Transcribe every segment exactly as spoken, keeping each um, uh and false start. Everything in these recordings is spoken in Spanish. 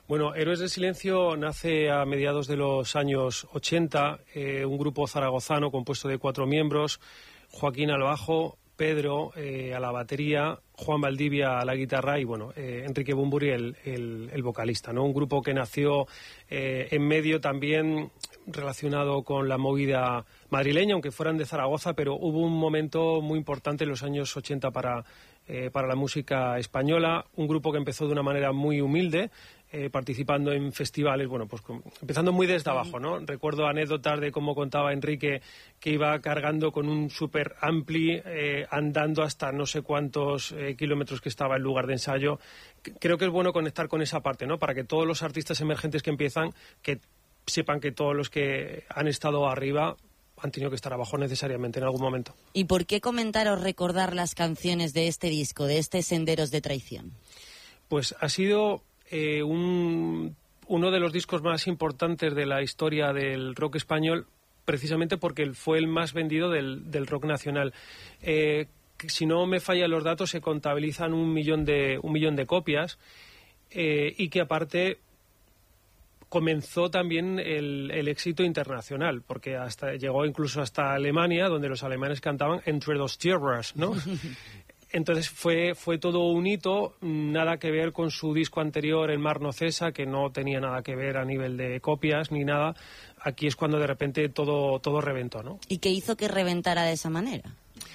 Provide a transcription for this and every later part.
Bueno, Héroes del Silencio nace a mediados de los años ochenta, eh, un grupo zaragozano compuesto de cuatro miembros, Joaquín al bajo, Pedro eh, a la batería, Juan Valdivia a la guitarra y, bueno, eh, Enrique Bumburi el, el, el vocalista, ¿no? Un grupo que nació eh, en medio también relacionado con la movida madrileña, aunque fueran de Zaragoza, pero hubo un momento muy importante en los años ochenta para, eh, para la música española, un grupo que empezó de una manera muy humilde, Eh, participando en festivales, bueno, pues con, empezando muy desde abajo, ¿no? Recuerdo anécdotas de cómo contaba Enrique que iba cargando con un super ampli, eh, andando hasta no sé cuántos eh, kilómetros que estaba el lugar de ensayo. C- creo que es bueno conectar con esa parte, ¿no? Para que todos los artistas emergentes que empiezan, que sepan que todos los que han estado arriba han tenido que estar abajo necesariamente en algún momento. ¿Y por qué comentar o recordar las canciones de este disco, de este Senderos de Traición? Pues ha sido Eh, un, uno de los discos más importantes de la historia del rock español, precisamente porque fue el más vendido del, del rock nacional. Eh, si no me fallan los datos, se contabilizan un millón de, un millón de copias eh, y que aparte comenzó también el, el éxito internacional, porque hasta llegó incluso hasta Alemania, donde los alemanes cantaban Entre dos tierras, ¿no? Entonces fue, fue todo un hito, nada que ver con su disco anterior, El mar no cesa, que no tenía nada que ver a nivel de copias ni nada. Aquí es cuando de repente todo, todo reventó, ¿no? ¿Y qué hizo que reventara de esa manera?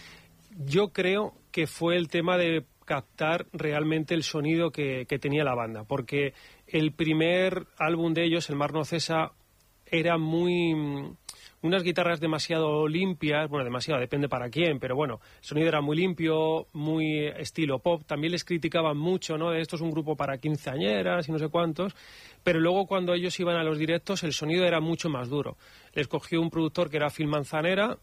Yo creo que fue el tema de captar realmente el sonido que, que tenía la banda, porque el primer álbum de ellos, El mar no cesa, era muy... unas guitarras demasiado limpias, bueno, demasiado, depende para quién, pero bueno, el sonido era muy limpio, muy estilo pop. También les criticaban mucho, ¿no? Esto es un grupo para quinceañeras y no sé cuántos, pero luego cuando ellos iban a los directos el sonido era mucho más duro. Les cogió un productor que era Phil Manzanera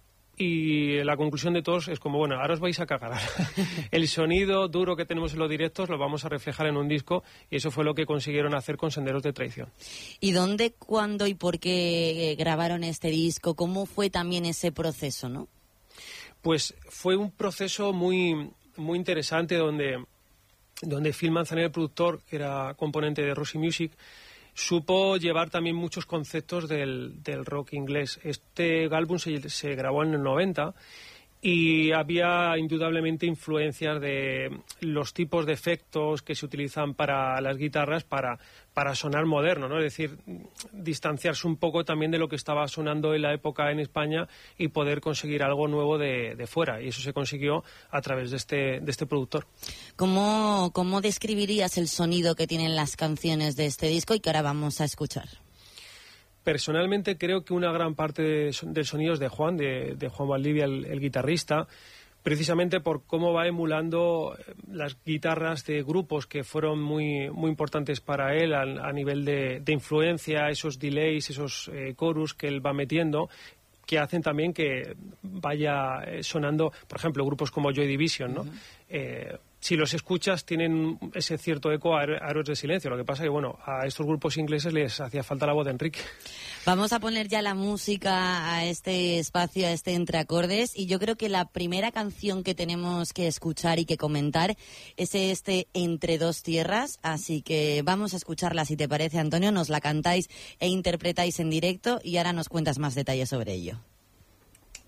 y la conclusión de todos es como, bueno, ahora os vais a cagar. El sonido duro que tenemos en los directos lo vamos a reflejar en un disco y eso fue lo que consiguieron hacer con Senderos de Traición. ¿Y dónde, cuándo y por qué grabaron este disco? ¿Cómo fue también ese proceso, no? Pues fue un proceso muy, muy interesante donde, donde Phil Manzanera, el productor, que era componente de Roxy Music, supo llevar también muchos conceptos del, del rock inglés. Este álbum se, se grabó en el noventa y había indudablemente influencias de los tipos de efectos que se utilizan para las guitarras para, para sonar moderno, ¿no? Es decir, distanciarse un poco también de lo que estaba sonando en la época en España y poder conseguir algo nuevo de, de fuera. Y eso se consiguió a través de este, de este productor. ¿Cómo, ¿Cómo describirías el sonido que tienen las canciones de este disco y que ahora vamos a escuchar? Personalmente creo que una gran parte de, del sonido es de Juan, de, de Juan Valdivia, el, el guitarrista, precisamente por cómo va emulando las guitarras de grupos que fueron muy, muy importantes para él a, a nivel de, de influencia, esos delays, esos eh, chorus que él va metiendo, que hacen también que vaya eh, sonando, por ejemplo, grupos como Joy Division, ¿no? Uh-huh. Eh, si los escuchas tienen ese cierto eco a Héroes del Silencio. Lo que pasa es que, bueno, a estos grupos ingleses les hacía falta la voz de Enrique. Vamos a poner ya la música a este espacio, a este Entre Acordes, y yo creo que la primera canción que tenemos que escuchar y que comentar es este Entre dos tierras, así que vamos a escucharla, si te parece, Antonio, nos la cantáis e interpretáis en directo y ahora nos cuentas más detalles sobre ello.